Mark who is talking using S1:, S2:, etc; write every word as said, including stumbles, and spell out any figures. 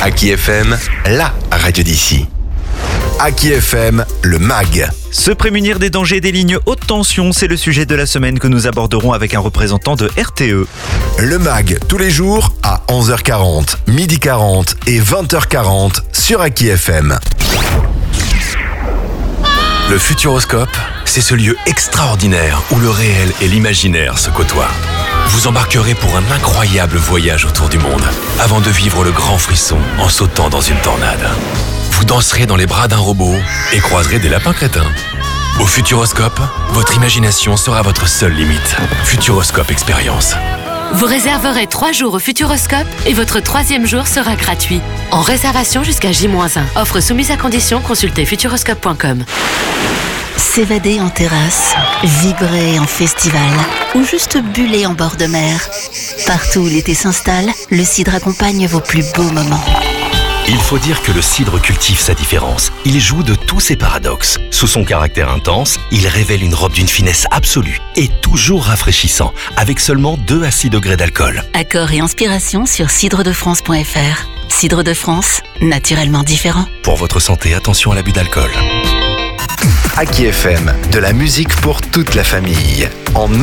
S1: Aki F M, la radio d'ici. Aki F M, le M A G.
S2: Se prémunir des dangers des lignes haute tension, c'est le sujet de la semaine que nous aborderons avec un représentant de R T E.
S1: Le M A G, tous les jours à onze heures quarante, midi quarante et vingt heures quarante sur Aki F M. Le Futuroscope, c'est ce lieu extraordinaire où le réel et l'imaginaire se côtoient. Vous embarquerez pour un incroyable voyage autour du monde, avant de vivre le grand frisson en sautant dans une tornade. Vous danserez dans les bras d'un robot et croiserez des lapins crétins. Au Futuroscope, votre imagination sera votre seule limite. Futuroscope Expérience.
S3: Vous réserverez trois jours au Futuroscope et votre troisième jour sera gratuit. En réservation jusqu'à J moins un. Offre soumise à condition, consultez futuroscope point com.
S4: S'évader en terrasse, vibrer en festival ou juste buller en bord de mer. Partout où l'été s'installe, le cidre accompagne vos plus beaux moments.
S5: Il faut dire que le cidre cultive sa différence. Il joue de tous ses paradoxes. Sous son caractère intense, il révèle une robe d'une finesse absolue et toujours rafraîchissant, avec seulement deux à six degrés d'alcool.
S4: Accords et inspiration sur cidre de france point f r. Cidre de France, naturellement différent.
S5: Pour votre santé, attention à l'abus d'alcool.
S1: Aki F M, de la musique pour toute la famille. En